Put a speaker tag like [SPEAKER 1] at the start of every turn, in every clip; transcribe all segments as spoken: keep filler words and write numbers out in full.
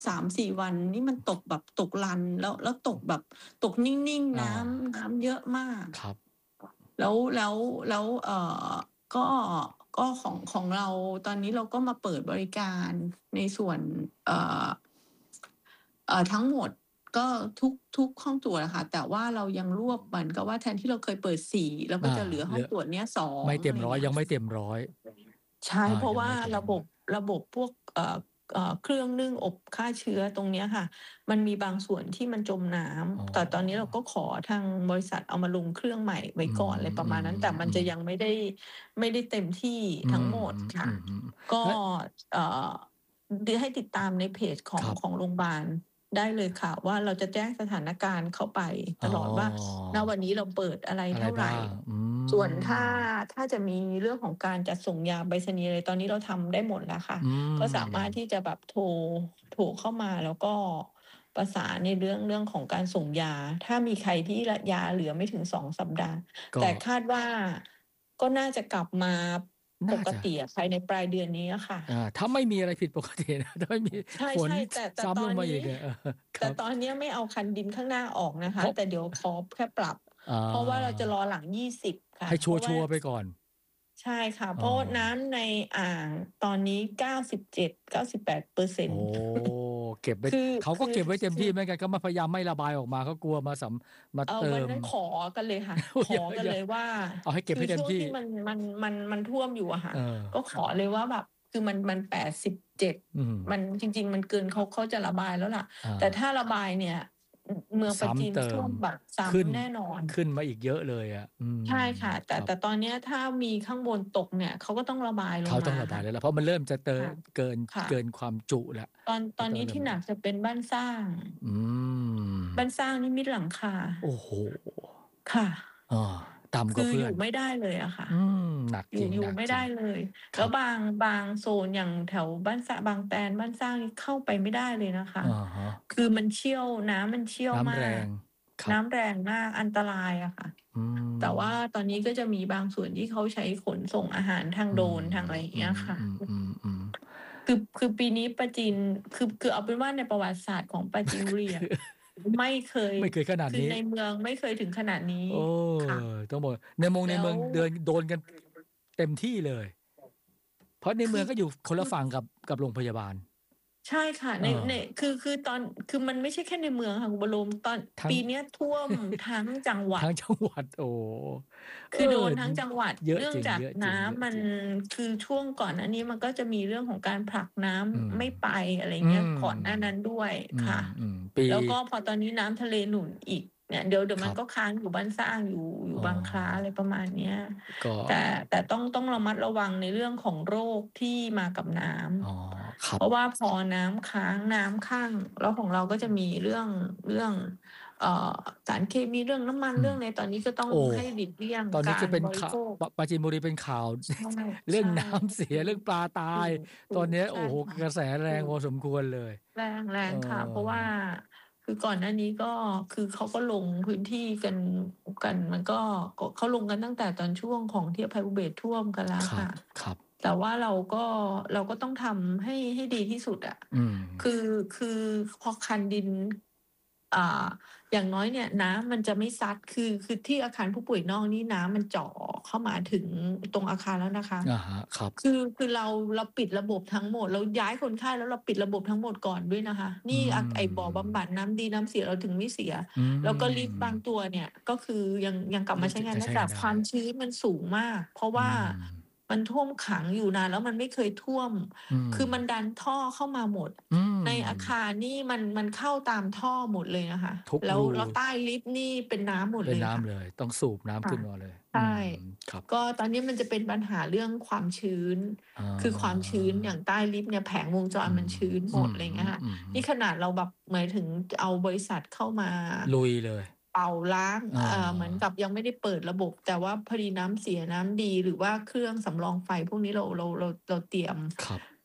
[SPEAKER 1] สามสี่ วันนี่มันตกแบบตกรัน แล้ว แล้วตกแบบตกนิ่ง
[SPEAKER 2] อ
[SPEAKER 1] ๆ น้
[SPEAKER 2] า
[SPEAKER 1] ำ น้ำเยอะมาก
[SPEAKER 2] ครับ
[SPEAKER 1] แล้ว แล้ว แล้ว เอ่อ ก็ ก็ของ ของเราตอนนี้เราก็มาเปิดบริการในส่วน เอ่อ เอ่อ ทั้งหมดก็ทุก ทุกห้องตรวจอะค่ะ แต่ว่าเรายังรวบเหมือนกับว่าแทนที่เราเคยเปิด สี่ เราก็
[SPEAKER 2] อา
[SPEAKER 1] จะเหลือ
[SPEAKER 2] เ
[SPEAKER 1] ห
[SPEAKER 2] ห้ล
[SPEAKER 1] อื
[SPEAKER 2] อ
[SPEAKER 1] งตรวจเนี้ย สอง
[SPEAKER 2] ไม่เต็ม ร้อย
[SPEAKER 1] อะไรเงี้ย
[SPEAKER 2] ยังไม่เต็ม ร้อย
[SPEAKER 1] ใช่
[SPEAKER 2] อา
[SPEAKER 1] เพราะว่า
[SPEAKER 2] ยังไม่เต็ม
[SPEAKER 1] ระบบ ระบบพวก เอ่อ เอ่อ เครื่องนึ่งอบฆ่าเชื้อตรงเนี้ยค่ะ มันมีบางส่วนที่มันจมน้
[SPEAKER 2] อ๋อ
[SPEAKER 1] ำ แต่ตอนนี้เราก็ขอทางบริษัทเอามาลงเครื่องใหม่ไว้
[SPEAKER 2] อื
[SPEAKER 1] ก่อน อะไรประมาณนั้น แต่มัน
[SPEAKER 2] ม ๆ ๆ
[SPEAKER 1] จะยังไม่ได้ ไม่ได้เต็มที่
[SPEAKER 2] อื
[SPEAKER 1] ทั้งหมดค่ะ
[SPEAKER 2] ม ๆ
[SPEAKER 1] ก็
[SPEAKER 2] ๆ แล้ว
[SPEAKER 1] เอ่อ ด ให้ติดตามในเพจของ
[SPEAKER 2] ครับ
[SPEAKER 1] ของโรงบาลได้เลยค่ะ ว่าเราจะแจ้งสถานการณ์เข้าไป
[SPEAKER 2] อ๋อ
[SPEAKER 1] ตลอดว่า ณ วันนี้เราเปิดอะไร
[SPEAKER 2] อะ
[SPEAKER 1] เ
[SPEAKER 2] ไ
[SPEAKER 1] ท
[SPEAKER 2] ร่
[SPEAKER 1] าไร
[SPEAKER 2] บ้าง? อื
[SPEAKER 1] ส่วนถ้า
[SPEAKER 2] ม
[SPEAKER 1] ถ้าจะมีเรื่องของการจัดส่งยาไปรษณีย์อะไร ตอนนี้เราทำได้หมดแล้วค่ะ
[SPEAKER 2] อื
[SPEAKER 1] ก็สามารถ
[SPEAKER 2] ม
[SPEAKER 1] ที่จะแบบโทร โทรเข้ามา แล้วก็ประสานในเรื่อง เรื่องของการส่งยา ถ้ามีใครที่ ร ยาเหลือไม่ถึง สอง สัปดาห์
[SPEAKER 2] ก
[SPEAKER 1] แต่
[SPEAKER 2] ็
[SPEAKER 1] คาดว่าก็น่าจะกลับมา
[SPEAKER 2] น
[SPEAKER 1] ป่
[SPEAKER 2] า
[SPEAKER 1] ก
[SPEAKER 2] จะ
[SPEAKER 1] ติอะภายในปลายเดือนนี้อะค่ะ
[SPEAKER 2] อา ถ้าไม่มีอะไรผิดปกตินะ ถ้าไม่มี
[SPEAKER 1] ใ
[SPEAKER 2] ฝน
[SPEAKER 1] ช่ ๆ แต่ แต่
[SPEAKER 2] ซ้
[SPEAKER 1] ต
[SPEAKER 2] ำลงมาอ
[SPEAKER 1] อนนีี้
[SPEAKER 2] กเนี่ย เออ ค
[SPEAKER 1] แต่
[SPEAKER 2] รับ
[SPEAKER 1] ตอนเนี้ยไม่เอาคันดินข้างหน้าออกนะค
[SPEAKER 2] เพ
[SPEAKER 1] ะ
[SPEAKER 2] ราะ
[SPEAKER 1] แต่เดี๋ยวขอแค่ปรับ
[SPEAKER 2] อ๋อ
[SPEAKER 1] เพราะว่าเราจะรอหลัง ยี่สิบ ค่
[SPEAKER 2] ให
[SPEAKER 1] ะ
[SPEAKER 2] ้
[SPEAKER 1] เ
[SPEAKER 2] ช
[SPEAKER 1] พราะว่า
[SPEAKER 2] ัวร์ ๆ ไปก่อน
[SPEAKER 1] ใช่ค่ะ
[SPEAKER 2] อ
[SPEAKER 1] เ
[SPEAKER 2] ๋
[SPEAKER 1] พราะว่าน้
[SPEAKER 2] อ
[SPEAKER 1] ำในอ่างตอนนี้ เก้าสิบเจ็ดเก้าสิบแปดเปอร์เซ็
[SPEAKER 2] โ
[SPEAKER 1] น
[SPEAKER 2] อ้
[SPEAKER 1] ต์
[SPEAKER 2] เก็บไว้
[SPEAKER 1] คือ
[SPEAKER 2] เขา
[SPEAKER 1] ค
[SPEAKER 2] ก็
[SPEAKER 1] ือ
[SPEAKER 2] เก็บไว้เต็ม
[SPEAKER 1] ค
[SPEAKER 2] ทืี่
[SPEAKER 1] อ
[SPEAKER 2] เหมือนกัน ก็มา พยายามไม่ระบายออกมา เขากลัวมาสำ มา
[SPEAKER 1] เออ
[SPEAKER 2] เติม
[SPEAKER 1] วันนั้นขอกันเลยค่ะ
[SPEAKER 2] โอ้
[SPEAKER 1] ขอกัน
[SPEAKER 2] อย่า
[SPEAKER 1] เลยว่า
[SPEAKER 2] ๆ เอาให้เก็
[SPEAKER 1] ค
[SPEAKER 2] บืให
[SPEAKER 1] อ้
[SPEAKER 2] เต็
[SPEAKER 1] ช
[SPEAKER 2] ม่
[SPEAKER 1] วง
[SPEAKER 2] ที่
[SPEAKER 1] ที่มัน มัน มัน มันท่วมอยู่อะค่ะ
[SPEAKER 2] เออ
[SPEAKER 1] ก็ขอเลยว่าแบบ คือมัน มัน แปดสิบเจ็ด
[SPEAKER 2] อืม
[SPEAKER 1] มัน จริง ๆ มันเกิน เขา เขาจะระบายแล้วล่ะ
[SPEAKER 2] อ
[SPEAKER 1] แต่
[SPEAKER 2] า
[SPEAKER 1] ถ้าระบายเนี่ย อ เมือง
[SPEAKER 2] ซ
[SPEAKER 1] ปรา
[SPEAKER 2] ้
[SPEAKER 1] จี
[SPEAKER 2] ำ
[SPEAKER 1] น
[SPEAKER 2] เติม
[SPEAKER 1] ท่วมแบบซ้
[SPEAKER 2] ขึ้น
[SPEAKER 1] ำแน่นอน
[SPEAKER 2] ขึ้นมาอีกเยอะเลยอะ อืม
[SPEAKER 1] ใช่ค่ะ แต่
[SPEAKER 2] ครับ
[SPEAKER 1] แต่ตอนเนี้ยถ้ามีข้างบนตกเนี่ย เขาก็ต้องระบายล
[SPEAKER 2] เข
[SPEAKER 1] ง
[SPEAKER 2] า
[SPEAKER 1] ม
[SPEAKER 2] ต้อ
[SPEAKER 1] าค
[SPEAKER 2] งระบา
[SPEAKER 1] ่
[SPEAKER 2] ย
[SPEAKER 1] ะ
[SPEAKER 2] แล้วล่ะ เพราะมันเริ่มจะเตอ
[SPEAKER 1] ค่ะ
[SPEAKER 2] เกิน
[SPEAKER 1] ค่ะ
[SPEAKER 2] เกินความจุแล้ว
[SPEAKER 1] ตอน ต
[SPEAKER 2] ก็ต
[SPEAKER 1] อนน้ี
[SPEAKER 2] อ้งเริ
[SPEAKER 1] ท่ี่
[SPEAKER 2] ม
[SPEAKER 1] หนักจะเป็นบ้านสร้าง
[SPEAKER 2] อื
[SPEAKER 1] บ้าน
[SPEAKER 2] ม
[SPEAKER 1] สร้างนี่มิดหลังคา
[SPEAKER 2] โอ้โฮ
[SPEAKER 1] ค่ะ
[SPEAKER 2] เออ ต่ำ
[SPEAKER 1] ค
[SPEAKER 2] กว่า
[SPEAKER 1] ือ
[SPEAKER 2] เพื
[SPEAKER 1] อ่ย
[SPEAKER 2] อูน
[SPEAKER 1] ่ไม่ได้เลยอะค่ะ
[SPEAKER 2] อืม หนัก
[SPEAKER 1] อยู
[SPEAKER 2] จ่ริง
[SPEAKER 1] อยู่
[SPEAKER 2] หนัก
[SPEAKER 1] ไม่ได
[SPEAKER 2] จริ
[SPEAKER 1] ้
[SPEAKER 2] ง
[SPEAKER 1] เลย
[SPEAKER 2] คร
[SPEAKER 1] แล้ว
[SPEAKER 2] ับ
[SPEAKER 1] บาง บางโซนอย่างแถวบ้านสะ บางแตน บ้านสร้างนี่เข้าไปไม่ได้เลยนะคะ
[SPEAKER 2] อะฮะ
[SPEAKER 1] คือมันเชี่ยว น้ำมันเชี่ยว
[SPEAKER 2] น้
[SPEAKER 1] ม
[SPEAKER 2] ำแร
[SPEAKER 1] าก
[SPEAKER 2] ง คร
[SPEAKER 1] นั้
[SPEAKER 2] บ
[SPEAKER 1] ำแรงมาก อันตรายอะค่ะ
[SPEAKER 2] อื
[SPEAKER 1] แต่ว่า
[SPEAKER 2] ม
[SPEAKER 1] ตอนนี้ก็จะมีบางส่วนที่เขาใช้ขนส่งอาหารทาง
[SPEAKER 2] อื
[SPEAKER 1] โดร
[SPEAKER 2] ม
[SPEAKER 1] น ทางอะไรอย่าง
[SPEAKER 2] อื
[SPEAKER 1] เงี้ยค่ะ
[SPEAKER 2] ม ๆ ๆ ๆ
[SPEAKER 1] คือ คือปีนี้ปราจีน คือ คือเอาเป็นว่าในประวัติศาสตร์ของปราจีนบุรีอะ ไม่เคย
[SPEAKER 2] ไม่เคยขนาดนี้
[SPEAKER 1] คือในเมืองไม่เคยถึงขนาดนี้
[SPEAKER 2] โอ้
[SPEAKER 1] ค่ะ
[SPEAKER 2] ต้องบอก ในมง
[SPEAKER 1] แ
[SPEAKER 2] ใน
[SPEAKER 1] ล้
[SPEAKER 2] เมื
[SPEAKER 1] ว
[SPEAKER 2] องเดิน โดนกันเต็มที่เลย เพราะใน
[SPEAKER 1] ค
[SPEAKER 2] เมื
[SPEAKER 1] ือ
[SPEAKER 2] องก็อยู่
[SPEAKER 1] ค
[SPEAKER 2] คนลืะ
[SPEAKER 1] อ
[SPEAKER 2] ฝั่งกับ กับโรงพยาบาล
[SPEAKER 1] ใช่ค่ะ ใน ใน
[SPEAKER 2] เออ
[SPEAKER 1] คือ คือตอน คือมันไม่ใช่แค่ในเมืองค่ะคุณบรม ตอน
[SPEAKER 2] ทั
[SPEAKER 1] ป้
[SPEAKER 2] ง
[SPEAKER 1] ีเนี้ยท่วมทั้งจังหว
[SPEAKER 2] ทั
[SPEAKER 1] ั
[SPEAKER 2] ้
[SPEAKER 1] ด
[SPEAKER 2] ง จังหวัด โอ้โฮ เ
[SPEAKER 1] ค
[SPEAKER 2] อื
[SPEAKER 1] อโด
[SPEAKER 2] อ
[SPEAKER 1] นทั้งจังหวัด
[SPEAKER 2] เยอ
[SPEAKER 1] เ
[SPEAKER 2] ะ
[SPEAKER 1] นื่อง
[SPEAKER 2] จริง
[SPEAKER 1] จากน
[SPEAKER 2] เยอะจริ
[SPEAKER 1] ้
[SPEAKER 2] ง เยอะ
[SPEAKER 1] ำมัน
[SPEAKER 2] จริง
[SPEAKER 1] คือช่วงก่อนหน้านี้มันก็จะมีเรื่องของการผลักน้
[SPEAKER 2] อืม
[SPEAKER 1] ำไม่ไป อะไร
[SPEAKER 2] อื
[SPEAKER 1] เงี้ย
[SPEAKER 2] ม
[SPEAKER 1] ก่อนหน้านั้นด้วย
[SPEAKER 2] อื
[SPEAKER 1] ค่ะ
[SPEAKER 2] ม ๆ ปี
[SPEAKER 1] แล้วก็พอตอนนี้น้ำทะเลหนุนอีก เนี่ย เดี๋ยว เดี๋ยว
[SPEAKER 2] คร
[SPEAKER 1] มันั
[SPEAKER 2] บ
[SPEAKER 1] ก็ค้างอยู่บ้านสร้าง อยู่ อยู่
[SPEAKER 2] อ๋อ
[SPEAKER 1] บางคล้า อะไรประมาณเนี้ย
[SPEAKER 2] ก็
[SPEAKER 1] แต่ แต่ต้อง ต้องระมัดระวังในเรื่องของโรคที่มากับน้
[SPEAKER 2] อ๋อ ค
[SPEAKER 1] ำ
[SPEAKER 2] รั
[SPEAKER 1] เพ
[SPEAKER 2] บ
[SPEAKER 1] ราะว่าพอน้ำค้าง น้ำคั่ง แล้วของเราก็จะมีเรื่อง เรื่อง เอ่อ สารเคมี เรื่องน้ำมัน
[SPEAKER 2] อืม
[SPEAKER 1] เรื่องอะไร ตอนนี้ก็ต้อง
[SPEAKER 2] โอ้
[SPEAKER 1] ให้หลีกเลี่ยง
[SPEAKER 2] ตอนนี้
[SPEAKER 1] กา
[SPEAKER 2] จะเป็นข
[SPEAKER 1] รบริ่
[SPEAKER 2] า
[SPEAKER 1] โภค
[SPEAKER 2] ป ปราจีนบุรีเป็นข่าว
[SPEAKER 1] ใช่
[SPEAKER 2] เรื่
[SPEAKER 1] ใ
[SPEAKER 2] อ
[SPEAKER 1] ช
[SPEAKER 2] ง
[SPEAKER 1] ่
[SPEAKER 2] น้ำ เสีย เรื่องปลาต
[SPEAKER 1] ถ
[SPEAKER 2] า
[SPEAKER 1] ู
[SPEAKER 2] ย
[SPEAKER 1] ก ถ
[SPEAKER 2] ตู
[SPEAKER 1] ก
[SPEAKER 2] อนเนี้ย
[SPEAKER 1] ใช
[SPEAKER 2] โอ่้โฮ
[SPEAKER 1] ค่ะ
[SPEAKER 2] กระแสแร
[SPEAKER 1] ถู
[SPEAKER 2] งพอ
[SPEAKER 1] ก
[SPEAKER 2] สมควรเลย
[SPEAKER 1] แรง แร
[SPEAKER 2] เอ
[SPEAKER 1] งค่ะ เพราะว่า
[SPEAKER 2] อ
[SPEAKER 1] คือก่อนหน้านี้ก็ คือเขาก็ลงพื้นที่กัน กัน มันก็ ก็ เขาลงกันตั้งแต่ตอนช่วงของที่อภัยภูเบศรท่วมกันแล้ว
[SPEAKER 2] คร
[SPEAKER 1] คั่ะ
[SPEAKER 2] บ ครับ
[SPEAKER 1] แต่ว่าเราก็ เราก็ต้องทำให้ ให้ดีที่สุดอะ
[SPEAKER 2] อืม
[SPEAKER 1] คือ คือพอคันดิน อ่า อย่างน้อยเนี่ยน้ำมันจะไม่ซัด คือ คือที่อาคารผู้ป่วยนอกนี่น้ำมันเจาะเข้ามาถึงตรงอาคารแล้วนะคะ
[SPEAKER 2] อะฮะ ครับ
[SPEAKER 1] คือ คือเรา เราปิดระบบทั้งหมด เราย้ายคนไข้แล้วเราปิดระบบทั้งหมดก่อนด้วยนะคะ
[SPEAKER 2] อ
[SPEAKER 1] นืี่ อะ ไอ้บ่อบำบ
[SPEAKER 2] ม
[SPEAKER 1] ัดน้ำดีน้ำเสียเราถึงไม่เสีย
[SPEAKER 2] อื
[SPEAKER 1] แล้วก็ลิฟต์บาง
[SPEAKER 2] ม
[SPEAKER 1] ตัวเนี่ย ก็คือยัง ยังกลับ
[SPEAKER 2] ย
[SPEAKER 1] มา
[SPEAKER 2] ัง
[SPEAKER 1] ใช้
[SPEAKER 2] จะ
[SPEAKER 1] งานได้
[SPEAKER 2] จะใช้
[SPEAKER 1] แต
[SPEAKER 2] ง่านได
[SPEAKER 1] ค้วามชื้นมันสูงมาก เพราะ
[SPEAKER 2] อื
[SPEAKER 1] ว่า
[SPEAKER 2] ม
[SPEAKER 1] มันท่วมขังอยู่นาน แล้วมันไม่เคยท่วม
[SPEAKER 2] อื
[SPEAKER 1] คือมัน
[SPEAKER 2] ม
[SPEAKER 1] ดันท่อเข้ามาหมด
[SPEAKER 2] อื
[SPEAKER 1] ในอา
[SPEAKER 2] ม
[SPEAKER 1] คารนี่มัน มันเข้าตามท่อหมดเลยนะคะ แล้ว
[SPEAKER 2] ทุกรู
[SPEAKER 1] แล้วใต้ลิฟต์นี่เป็นน้ำหมด
[SPEAKER 2] เป็
[SPEAKER 1] เ
[SPEAKER 2] นน
[SPEAKER 1] ลย้ค่ะ
[SPEAKER 2] ำเลย ต้องสูบน้
[SPEAKER 1] ค
[SPEAKER 2] ำข่ึ
[SPEAKER 1] ะ
[SPEAKER 2] ้นมาเลย
[SPEAKER 1] ใช
[SPEAKER 2] อื่ม ครับ
[SPEAKER 1] ก็ตอนนี้มันจะเป็นปัญหาเรื่องความชื้น
[SPEAKER 2] อ๋
[SPEAKER 1] คือความชื้น อย่า
[SPEAKER 2] อ
[SPEAKER 1] งใต้ลิฟต์เนี่ยแผงวงจ
[SPEAKER 2] อ
[SPEAKER 1] รืมัน
[SPEAKER 2] ม
[SPEAKER 1] ชื้นห
[SPEAKER 2] อ
[SPEAKER 1] มืด
[SPEAKER 2] อ
[SPEAKER 1] อะไร
[SPEAKER 2] ฮ
[SPEAKER 1] เ
[SPEAKER 2] ึ
[SPEAKER 1] งี้ยค่ะ
[SPEAKER 2] อือฮึ
[SPEAKER 1] นี่ขนาดเราแบบ หมายถึงเอาบริษัทเข้ามา
[SPEAKER 2] ลุยเลย
[SPEAKER 1] เป่าล้าง
[SPEAKER 2] อ๋อ
[SPEAKER 1] เอ่อ เหมือนกับยังไม่ได้เปิดระบบ แต่ว่าพอดีน้ำเสีย น้ำดี หรือว่าเครื่องสำรองไฟพวกนี้เรา เรา เรา เราเตรียม
[SPEAKER 2] ครับ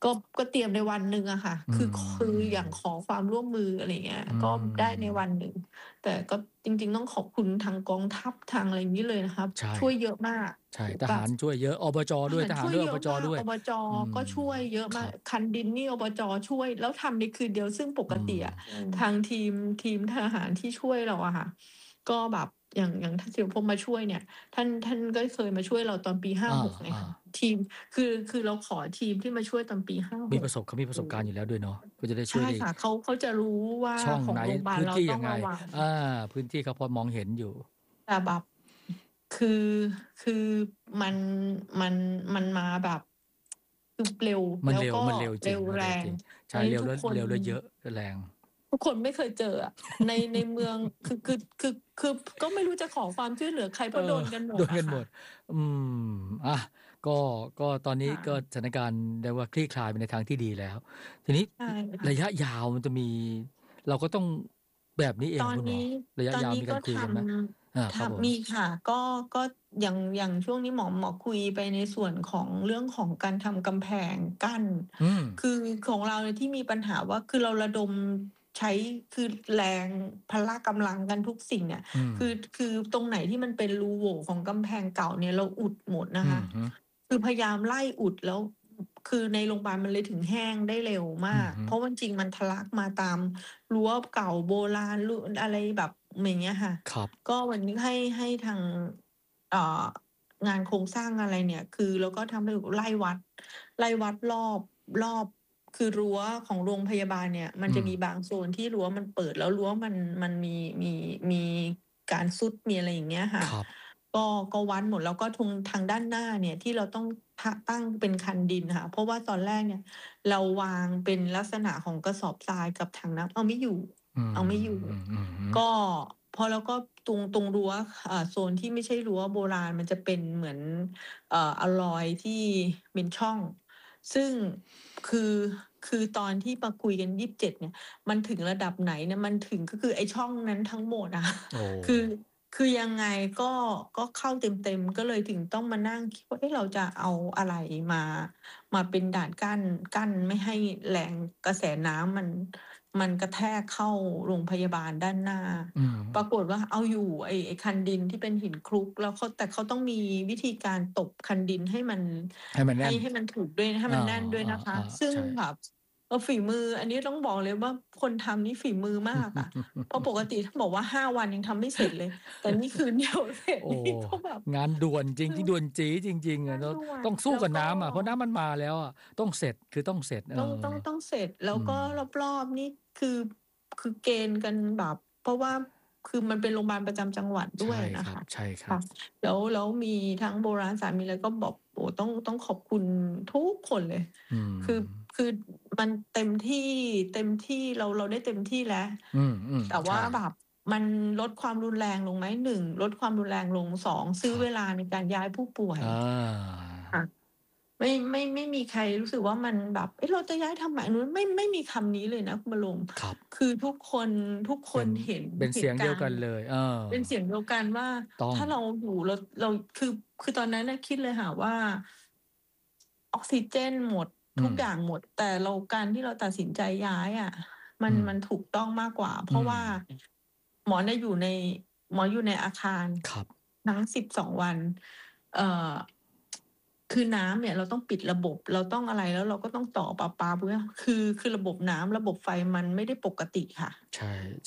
[SPEAKER 1] ก็ก็เตรียมในวันหนึ่งอะค่ะ
[SPEAKER 2] อื
[SPEAKER 1] คือคือ
[SPEAKER 2] ม
[SPEAKER 1] อย่างขอความร่วมมือ อะไรอย่างเงี้ย
[SPEAKER 2] อื
[SPEAKER 1] ก็ได้ในวั
[SPEAKER 2] ม
[SPEAKER 1] นหนึ่ง แต่ก็จริง ๆ ต้องขอบคุณทางกองทัพ ทางอะไรงี้เลยนะครับ
[SPEAKER 2] ใช่
[SPEAKER 1] ช่วยเยอะมาก
[SPEAKER 2] ใช่
[SPEAKER 1] โอ้โฮ
[SPEAKER 2] ทห
[SPEAKER 1] แบบ
[SPEAKER 2] ารช่วยเยอะ อบจ.
[SPEAKER 1] ทห
[SPEAKER 2] ด้วย
[SPEAKER 1] ารช
[SPEAKER 2] ทหาร่
[SPEAKER 1] วย
[SPEAKER 2] ด้วย
[SPEAKER 1] เยอ
[SPEAKER 2] อบ
[SPEAKER 1] ะ
[SPEAKER 2] จ.
[SPEAKER 1] มาก
[SPEAKER 2] ด้วย
[SPEAKER 1] อบจ.
[SPEAKER 2] อืม
[SPEAKER 1] ก็ช่วยเยอะ
[SPEAKER 2] คร
[SPEAKER 1] มา
[SPEAKER 2] ั
[SPEAKER 1] ก
[SPEAKER 2] บ
[SPEAKER 1] คันดินนี่ อบจ. ช่วย แล้วทำในคืนเดียว ซึ่งปก
[SPEAKER 2] อื
[SPEAKER 1] ติอะ
[SPEAKER 2] ม
[SPEAKER 1] ทางทีม ทีมทหารที่ช่วยเราอะค่ะ ก็แบบอย่าง อย่างท่านศิวพงษ์มาช่วยเนี่ย ท่าน ท่านก็เคยมาช่วยเราตอนปี ห้า
[SPEAKER 2] อา
[SPEAKER 1] หก ไงคะ
[SPEAKER 2] ๆ
[SPEAKER 1] ทีม คือ คือเราขอทีมที่มาช่วยตอนปี ห้า
[SPEAKER 2] มี
[SPEAKER 1] หก
[SPEAKER 2] ประสบ เขามีประสบการณ์อยู่แล้วด้วยเนาะ ก็จะได้
[SPEAKER 1] ใ
[SPEAKER 2] ช
[SPEAKER 1] ช่
[SPEAKER 2] ว่ยได้
[SPEAKER 1] ค่ะ เขา เขาจะรู้ว่า
[SPEAKER 2] ช่องไหน
[SPEAKER 1] ของโรงบา
[SPEAKER 2] พ
[SPEAKER 1] ลื้
[SPEAKER 2] น
[SPEAKER 1] เราต
[SPEAKER 2] ที่ย้
[SPEAKER 1] อั
[SPEAKER 2] งไง
[SPEAKER 1] งระวัง
[SPEAKER 2] อา พื้นที่เขาพอมองเห็นอยู่
[SPEAKER 1] แต่แบบ คือ คือมัน มัน มันมาแบบ คือเร็ว
[SPEAKER 2] มั
[SPEAKER 1] แ
[SPEAKER 2] น
[SPEAKER 1] ล้
[SPEAKER 2] เ
[SPEAKER 1] วก
[SPEAKER 2] ร็ว
[SPEAKER 1] ็
[SPEAKER 2] มันเร็ว
[SPEAKER 1] เ
[SPEAKER 2] จ
[SPEAKER 1] ร
[SPEAKER 2] ร็ิง
[SPEAKER 1] วแรง
[SPEAKER 2] มันเร็วจริง ใช
[SPEAKER 1] อัน่นี้ทุ
[SPEAKER 2] เร็วแ
[SPEAKER 1] ก
[SPEAKER 2] ล้ว
[SPEAKER 1] คน
[SPEAKER 2] เร็วแล้วเยอะ แรง
[SPEAKER 1] ทุกคนไม่เคยเจออะ ใน ในเมือง คือ คือ คือ คือก็ไม่รู้จะขอความช่วยเหลือใคร เพ
[SPEAKER 2] เอ
[SPEAKER 1] ราะโด
[SPEAKER 2] อ
[SPEAKER 1] นกันหม
[SPEAKER 2] โดนก
[SPEAKER 1] ดอะ
[SPEAKER 2] ัน
[SPEAKER 1] ค
[SPEAKER 2] หม่
[SPEAKER 1] ะ
[SPEAKER 2] ด อืม อะ ก็ ก็ตอนนี้
[SPEAKER 1] ค่
[SPEAKER 2] ก็
[SPEAKER 1] ะ
[SPEAKER 2] สถานการณ์เรียกว่าคลี่คลายไปในทางที่ดีแล้ว ทีนี้
[SPEAKER 1] ใช่ค่
[SPEAKER 2] ระ
[SPEAKER 1] ะ
[SPEAKER 2] ยะยาวมันจะมี เราก็ต้องแบบนี้เอง
[SPEAKER 1] ตอนน
[SPEAKER 2] คุณหมอ
[SPEAKER 1] ี้
[SPEAKER 2] ระยะยาว
[SPEAKER 1] ตอนนี้ก
[SPEAKER 2] มีกา
[SPEAKER 1] ็
[SPEAKER 2] รคุ
[SPEAKER 1] ท
[SPEAKER 2] ยกันไหม? อา
[SPEAKER 1] ำ ท
[SPEAKER 2] ครับผ
[SPEAKER 1] ำ
[SPEAKER 2] ม
[SPEAKER 1] มีค่ะ ก็ ก็อย่าง อย่างช่วงนี้หมอ หมอคุยไปในส่วนของเรื่องของการทำกำแพงกั้น
[SPEAKER 2] อืม
[SPEAKER 1] คือของเราเนี่ยที่มีปัญหาว่า คือเราระดมใช้ คือแรง พละกำลังกันทุกสิ่งเนี่ย
[SPEAKER 2] อืม
[SPEAKER 1] คือ คือตรงไหนที่มันเป็นรูโหว่ของกำแพงเก่าเนี่ย เราอุดหมดนะ
[SPEAKER 2] อื
[SPEAKER 1] ค
[SPEAKER 2] อ
[SPEAKER 1] ะ
[SPEAKER 2] ฮึ
[SPEAKER 1] คือพยายามไล่อุด แล้ว คือในโรงบาลมันเลยถึงแห้งได้เร็วม
[SPEAKER 2] อื
[SPEAKER 1] าก
[SPEAKER 2] อฮึ
[SPEAKER 1] เพราะว่าจริง ๆ มันทะลักมาตามรั้วเก่าโบราณ รุ อะไรแบบอย่างเงี้ยค่ะ
[SPEAKER 2] ครับ
[SPEAKER 1] ก็วันนี้ให้ ให้ทาง เอ่อ งานโครงสร้างอะไรเนี่ย คือเราก็ทำให้ไล่วัด ไล่วัดรอบ รอบ คือรั้วของโรงพยาบาลเนี่ย มัน
[SPEAKER 2] อื
[SPEAKER 1] จะมี
[SPEAKER 2] ม
[SPEAKER 1] บางโซนที่รั้วมันเปิด แล้วรั้วมัน มันมี มี มีการทรุด มีอะไรอย่างเงี้ยค่ะ
[SPEAKER 2] ครับ
[SPEAKER 1] ก็ ก็วัดหมด แล้วก็ทุง ทางด้านหน้าเนี่ยที่เราต้องทะ ตั้งเป็นคันดินค่ะ เพราะว่าตอนแรกเนี่ย เราวางเป็นลักษณะของกระสอบทรายกับถังน้ำ เอาไม่อยู่
[SPEAKER 2] อืม
[SPEAKER 1] เอาไม่อยู่
[SPEAKER 2] อือฮึ
[SPEAKER 1] ก็ พอแล้วก็ตรง ตรงรั้ว อ่า โซนที่ไม่ใช่รั้วโบราณ มันจะเป็นเหมือน เอ่อ อะลอยที่เป็นช่อง ซึ่งคือ คือตอนที่มาคุยกัน ยี่สิบเจ็ด เนี่ย มันถึงระดับไหนเนี่ย มันถึง ก็คือไอ้ช่องนั้นทั้งหมด อะ
[SPEAKER 2] โอ้
[SPEAKER 1] คือ คือยังไงก็ ก็เข้าเต็ม ๆ ก็เลยถึงต้องมานั่งคิดว่า เอ๊ะ เราจะเอาอะไรมา มาเป็นด่านกั้น กั้นไม่ให้แรงกระแสน้ำมัน มันกระแทกเข้าโรงพยาบาลด้านหน้า
[SPEAKER 2] อื
[SPEAKER 1] ปรา
[SPEAKER 2] ม
[SPEAKER 1] กฏว่าเอาอยู่ ไอ้ ไอ้คันดินที่เป็นหินคลุก แล้วเขา แต่เขาต้องมีวิธีการตบคันดินให้มัน ให
[SPEAKER 2] ให้มันแน่้น
[SPEAKER 1] ให้มันถูกด้วย ให้
[SPEAKER 2] อ
[SPEAKER 1] มัน
[SPEAKER 2] า
[SPEAKER 1] แน่นด้วยนะคะ
[SPEAKER 2] ๆ
[SPEAKER 1] ซึ่
[SPEAKER 2] ๆ
[SPEAKER 1] ง
[SPEAKER 2] ใช่
[SPEAKER 1] แบบ เออ ฝีมือ อันนี้ต้องบอกเลยว่า คนทำนี่ฝีมือมากอะ เพราะปกติถ้าบอกว่า ห้า วันยังทำไม่เสร็จเลย แต่นี่คืน เดียวเสร็จ
[SPEAKER 2] โอ้
[SPEAKER 1] นี่ก็แบบ
[SPEAKER 2] งานด่วนจริ
[SPEAKER 1] ค
[SPEAKER 2] ง
[SPEAKER 1] ื
[SPEAKER 2] ที่
[SPEAKER 1] อ
[SPEAKER 2] ด่วนจี๊จริง ๆ
[SPEAKER 1] ง
[SPEAKER 2] อ
[SPEAKER 1] า
[SPEAKER 2] ะ
[SPEAKER 1] น
[SPEAKER 2] แล้ว
[SPEAKER 1] ด่วน
[SPEAKER 2] ต้องสู้
[SPEAKER 1] แล้วก
[SPEAKER 2] กับน็้ำอะ เพราะน้ำมันมาแล้วอะ ต้องเสร็จ คือต้องเสร็จ เอ
[SPEAKER 1] ต้อง
[SPEAKER 2] อ
[SPEAKER 1] ต้อง ต้องเสร็จ แล้
[SPEAKER 2] อ
[SPEAKER 1] ว
[SPEAKER 2] ื
[SPEAKER 1] ก็
[SPEAKER 2] ม
[SPEAKER 1] รอบ ๆ นี่คือ คือเกณฑ์กันแบบ เพราะว่า คือมันเป็นโรงบาลประจำจังหวัด
[SPEAKER 2] ใ
[SPEAKER 1] ด
[SPEAKER 2] ช้
[SPEAKER 1] ว่ยนะค
[SPEAKER 2] ครับ
[SPEAKER 1] ะ
[SPEAKER 2] ใช่คร
[SPEAKER 1] คั่
[SPEAKER 2] บ
[SPEAKER 1] ะ แล้ว แล้วมีทั้งโบราณสถาน มีอะไร ก็บอก โอ้ ต้อง ต้องขอบคุณทุกคนเลย
[SPEAKER 2] อื
[SPEAKER 1] คือ
[SPEAKER 2] ม
[SPEAKER 1] คือมันเต็มที่ เต็มที่ เรา เราได้เต็มที่แล้ว
[SPEAKER 2] อืม
[SPEAKER 1] แต่
[SPEAKER 2] ๆ ใ
[SPEAKER 1] ว
[SPEAKER 2] ช่
[SPEAKER 1] า
[SPEAKER 2] ่
[SPEAKER 1] แบบมันลดความรุนแรงลงไหม หนึ่ง ลดความรุนแรงลง สอง ซื้อ
[SPEAKER 2] ครับ
[SPEAKER 1] เวลาในการย้ายผู้ป่วย
[SPEAKER 2] อ
[SPEAKER 1] ค่
[SPEAKER 2] า
[SPEAKER 1] ะ ไม่ ไม่ ไม่มีใครรู้สึกว่ามันแบบ เอ๊ะ เราจะย้ายทำไม? นู้น ไม่ ไม่มีคำนี้เลยนะคุณบรม
[SPEAKER 2] ครับ
[SPEAKER 1] คือทุกคน ทุกค
[SPEAKER 2] เป็น
[SPEAKER 1] นเห็น
[SPEAKER 2] เป็น
[SPEAKER 1] เห
[SPEAKER 2] เสียง
[SPEAKER 1] ตุ
[SPEAKER 2] เ
[SPEAKER 1] ก
[SPEAKER 2] ดีย
[SPEAKER 1] ารณ
[SPEAKER 2] วกั
[SPEAKER 1] ์
[SPEAKER 2] นเลย เออ
[SPEAKER 1] เป็นเสียงเดียวกันว่า
[SPEAKER 2] ต้อง
[SPEAKER 1] ถ้าเราอยู่ เรา เรา คือ คือตอนนั้นน่ะคิดเลยค่ะว่า ออกซิเจนหมด
[SPEAKER 2] อืม
[SPEAKER 1] ทุกอย่างหมด แต่เรา การที่เราตัดสินใจย้ายอะ มัน
[SPEAKER 2] อืม
[SPEAKER 1] มันถูกต้องมากกว่า เพ
[SPEAKER 2] อื
[SPEAKER 1] ราะว่า
[SPEAKER 2] ม
[SPEAKER 1] หมอเนี่ยอยู่ใน หมออยู่ในอาคาร
[SPEAKER 2] ครับ
[SPEAKER 1] ทั้ง สิบสอง วัน เอ่อ คือน้ำเนี่ยเราต้องปิดระบบ เราต้องอะไร แล้วเราก็ต้องต่อประปา พวกเนี้ย คือ คือระบบน้ำ ระบบไฟมันไม่ได้ปกติค่ะ
[SPEAKER 2] ใช่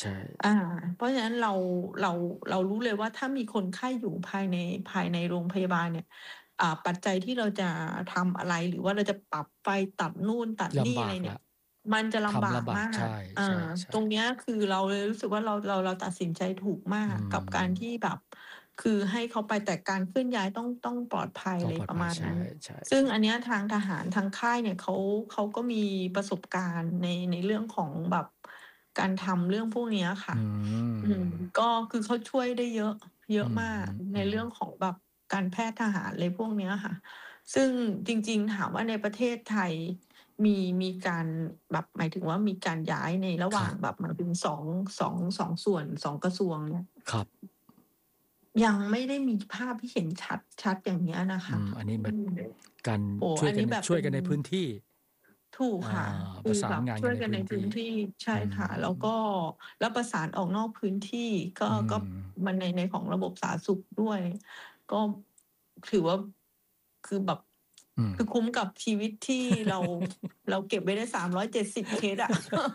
[SPEAKER 2] ๆ
[SPEAKER 1] อา เพราะฉะนั้นเรา เรา เรารู้เลยว่า ถ้ามีคนไข้อยู่ภายใน ภายในโรงพยาบาลเนี่ย อ่า ปัจจัยที่เราจะทำอะไร หรือว่าเราจะปรับไฟ ตัดนู่นตัด
[SPEAKER 2] ล
[SPEAKER 1] นี่
[SPEAKER 2] ำบ
[SPEAKER 1] อะ
[SPEAKER 2] า
[SPEAKER 1] ไรเน
[SPEAKER 2] กแ
[SPEAKER 1] ี
[SPEAKER 2] ล่
[SPEAKER 1] ย
[SPEAKER 2] ้ว
[SPEAKER 1] มันจะ
[SPEAKER 2] ท
[SPEAKER 1] ลำบ
[SPEAKER 2] ำล
[SPEAKER 1] าก
[SPEAKER 2] ำบา
[SPEAKER 1] ม
[SPEAKER 2] ก
[SPEAKER 1] า
[SPEAKER 2] ใช
[SPEAKER 1] ก
[SPEAKER 2] ่
[SPEAKER 1] อา
[SPEAKER 2] ๆ ๆ
[SPEAKER 1] ตรงเนี้ยคือเราเลยรู้สึกว่า เรา เรา เราตัดสินใจถูกมาก
[SPEAKER 2] อื
[SPEAKER 1] กับการ
[SPEAKER 2] ม
[SPEAKER 1] ที่แบบ คือให้เขาไป แต่การเคลื่อนย้ายต้อง ต้องปลอดภัย
[SPEAKER 2] ต้
[SPEAKER 1] อ
[SPEAKER 2] อ
[SPEAKER 1] ะไรปร
[SPEAKER 2] งปลอดภ
[SPEAKER 1] ะ
[SPEAKER 2] ั
[SPEAKER 1] ม
[SPEAKER 2] ย
[SPEAKER 1] าณ
[SPEAKER 2] ใช
[SPEAKER 1] นั้น
[SPEAKER 2] ่
[SPEAKER 1] ซึ่ง
[SPEAKER 2] ๆ ๆ
[SPEAKER 1] อันเนี้ยทางทหาร ทางค่ายเนี่ยเขา เขาก็มีประสบการณ์ใน ในเรื่องของแบบการทำเรื่องพวกเนี้ยค่
[SPEAKER 2] อ
[SPEAKER 1] ะ
[SPEAKER 2] ื
[SPEAKER 1] อืม
[SPEAKER 2] ม
[SPEAKER 1] ก็คือเขาช่วยได้เยอะ เย
[SPEAKER 2] อ
[SPEAKER 1] อืะมาก ใน
[SPEAKER 2] อ ๆ
[SPEAKER 1] เรื่อง
[SPEAKER 2] ๆ
[SPEAKER 1] ของแบบการแพทย์ทหาร อะไรพวกเนี้ยค่ะ ซึ่งจริง ๆ ถามว่าในประเทศไทยมี มีการแบบ หมายถึงว่ามีการย้ายในระหว
[SPEAKER 2] คร่
[SPEAKER 1] า
[SPEAKER 2] ับ
[SPEAKER 1] งแบบ หมายถึง สอง สอง สอง ส่วน สอง กระทรวงเนี่ย
[SPEAKER 2] ครับ
[SPEAKER 1] ยังไม่ได้มีภาพที่เห็นชัด ชัดอย่างเงี้ยนะค
[SPEAKER 2] อื
[SPEAKER 1] ะ
[SPEAKER 2] ม อันนี้
[SPEAKER 1] อ
[SPEAKER 2] แบืบ
[SPEAKER 1] ม
[SPEAKER 2] การ
[SPEAKER 1] โอ้โฮ
[SPEAKER 2] ช่วยกัน
[SPEAKER 1] อันนี้แบบ
[SPEAKER 2] ช
[SPEAKER 1] เ
[SPEAKER 2] ่
[SPEAKER 1] ป
[SPEAKER 2] ว็
[SPEAKER 1] น
[SPEAKER 2] ยกันในพื้นที่
[SPEAKER 1] ถูก
[SPEAKER 2] อ่
[SPEAKER 1] ค่ะ
[SPEAKER 2] า
[SPEAKER 1] ค
[SPEAKER 2] ปรืะ
[SPEAKER 1] อ
[SPEAKER 2] สา
[SPEAKER 1] แบบช
[SPEAKER 2] นงานก่ั
[SPEAKER 1] วยกัน
[SPEAKER 2] นในพื
[SPEAKER 1] ใ
[SPEAKER 2] ้
[SPEAKER 1] น
[SPEAKER 2] นท
[SPEAKER 1] พื้
[SPEAKER 2] ี่
[SPEAKER 1] นที่ ใช่
[SPEAKER 2] อื
[SPEAKER 1] ค่ะ แล้ว
[SPEAKER 2] ม
[SPEAKER 1] ก็ แล้วประสานออกนอกพื้นที่ ก็
[SPEAKER 2] อื
[SPEAKER 1] ก็
[SPEAKER 2] ม
[SPEAKER 1] มันใน ในของระบบสาธารณสุขด้วย ก็ ถือว่า คือแบบ
[SPEAKER 2] อืม
[SPEAKER 1] คือคุ้มกับชีวิตที่เรา เราเก็บไว้ได้ สามร้อยเจ็ดสิบ เคสอะ